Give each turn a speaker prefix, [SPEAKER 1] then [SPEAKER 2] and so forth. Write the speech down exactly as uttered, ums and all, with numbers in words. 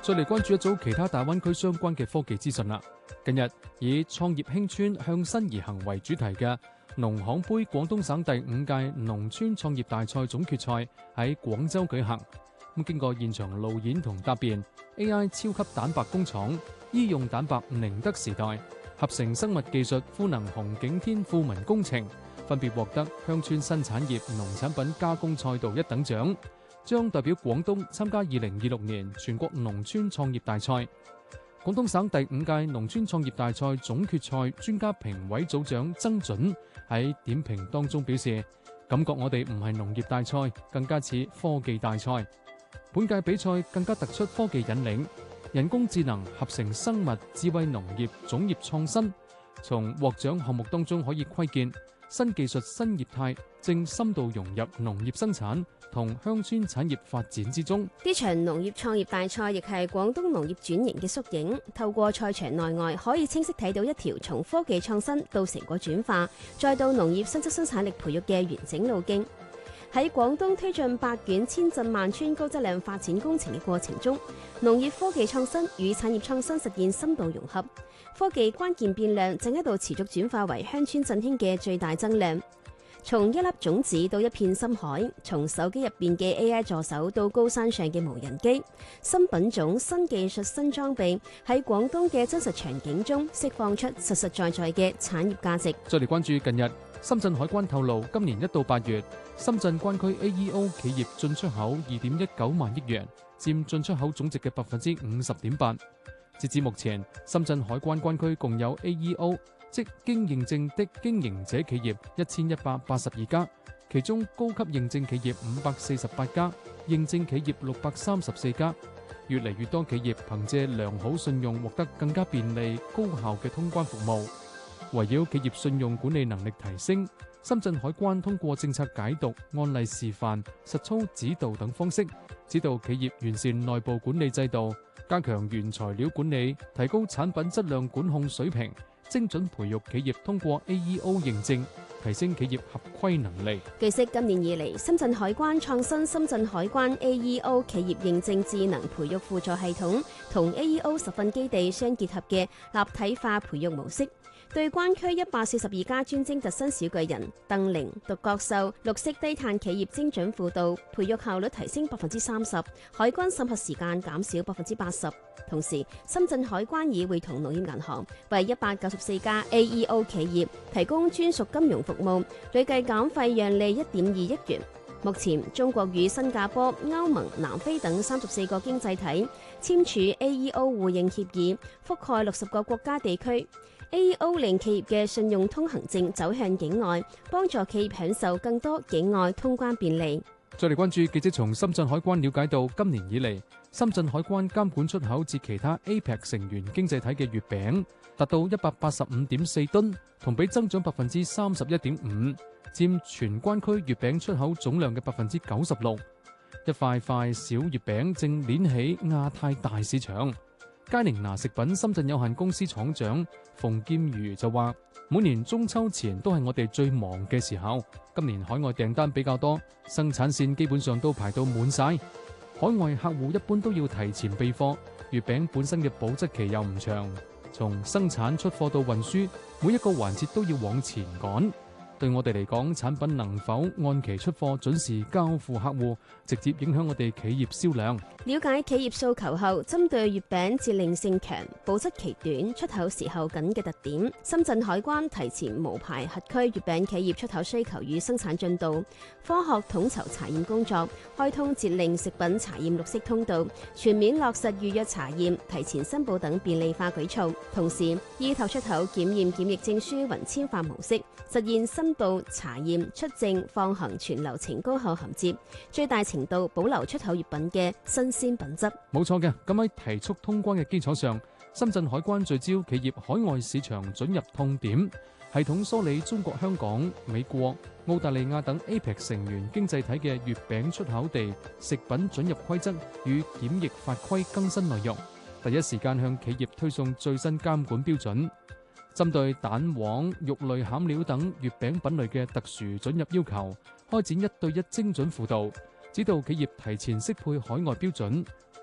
[SPEAKER 1] 再嚟關注一組其他大灣區相關嘅科技資訊啦。近日以創業興村向新而行為主題嘅農行杯廣東省第五屆農村創業大賽總決賽喺廣州舉行。咁經過現場路演同答辯 ，A I 超級蛋白工廠、醫用蛋白寧德時代、合成生物技術賦能紅景天富民工程分別獲得鄉村新產業農產品加工賽道一等獎，將代表廣東參加二零二六年全國農村創業大賽。廣東省第五屆農村創業大賽總決賽專家評委組長曾準喺點評當中表示，感覺我哋唔係農業大賽，更加似科技大賽。本屆比賽更加突出科技引領，人工智能、合成生物、智慧農業、種業創新，從獲獎項目當中可以窺見新技術、新業態正深度融入農業生產同鄉村產業發展之中。
[SPEAKER 2] 呢場農業創業大賽亦係廣東農業轉型嘅縮影，透過賽場內外可以清晰睇到一條從科技創新到成果轉化，再到農業新質生產力培育嘅完整路徑。喺廣東推進百縣千鎮萬村高質量發展工程嘅過程中，農業科技創新與產業創新實現深度融合，科技關鍵變量正喺度持續轉化為鄉村振興嘅最大增量。從一粒種子到一片深海，從手機入邊嘅 A I 助手到高山上嘅無人機，新品種、新技術、新裝備喺廣東嘅真實場景中釋放出實實在在嘅產業價值。
[SPEAKER 1] 再嚟關注近日，深圳海關透露，今年一到八月，深圳關區 A E O 企業進出口二點一九萬億元，佔進出口總值嘅百分之五十點八。截至目前，深圳海關關區共有 A E O， 即經認證的經營者企業一千一百八十二家，其中高級認證企業五百四十八家，認證企業六百三十四家。越嚟越多企業憑借良好信用獲得更加便利、高效嘅通關服務。圍繞企業信用管理能力提升，深圳海關通過政策解讀、案例示範、實操指導等方式，指導企業完善內部管理制度，加強原材料管理，提高產品質量管控水平，精準培育企業通過 A E O 認證，提升企業合規能力。
[SPEAKER 2] 據悉，今年以嚟，深圳海關創新深圳海關 A E O 企業認證智能培育輔助系統，同 A E O 實訓基地相結合嘅立體化培育模式，對關區一百四十二家專精特新小巨人、鄧玲、獨角獸、綠色低碳企業精準輔導，培育效率提升百分之三十，海關審核時間減少百分之八十。同時，深圳海關已會同農業銀行為一百九十四家 A E O 企業提供專屬金融服務，累計減費讓利一點二億元。目前，中國與新加坡、歐盟、南非等三十四個經濟體簽署 A E O 互認協議，覆蓋六十個國家地區。A E O 令企業嘅信用通行證走向境外，幫助企業享受更多境外通關便利。
[SPEAKER 1] 再嚟關注記者從深圳海關了解到，今年以嚟，深圳海關監管出口至其他 A P E C 成員經濟體嘅月餅達到一百八十五點四噸，同比增長百分之三十一點五，佔全關區月餅出口總量嘅百分之九十六。一塊塊小月餅正鏈起亞太大市場。佳寧拿食品深圳有限公司廠長馮劍如就話：每年中秋前都係我哋最忙嘅時候，今年海外訂單比較多，生產線基本上都排到滿晒。海外客戶一般都要提前備貨，月餅本身嘅保質期又唔長，從生產出貨到運輸，每一個環節都要往前趕。對我哋嚟講，產品能否按期出貨、準時交付客戶，直接影響我哋企業銷量。
[SPEAKER 2] 了解企業訴求後，針對月餅節令性強、保質期短、出口時候緊嘅特點，深圳海關提前無牌核區月餅企業出口需求與生產進度，科學統籌查驗工作，開通節令食品查驗綠色通道，全面落實預約查驗、提前申報等便利化舉措。同時，依託出口檢驗檢疫證書雲簽化模式，實現申報、查驗、出證、放行全流程高效銜接，最大程度保留出口月餅嘅新鮮品質。
[SPEAKER 1] 冇錯嘅，咁喺提速通關嘅基礎上，深圳海關聚焦企業海外市場准入痛點，系統梳理中國香港、美國、澳大利亞等 A P E C 成員經濟體嘅月餅出口地食品准入規則與檢疫法規更新內容，第一時間向企業推送最新監管標準。針對蛋黃、肉類餡料等月餅品類嘅特殊准入要求，開展一對一精準輔導，指導企業提前適配海外標準，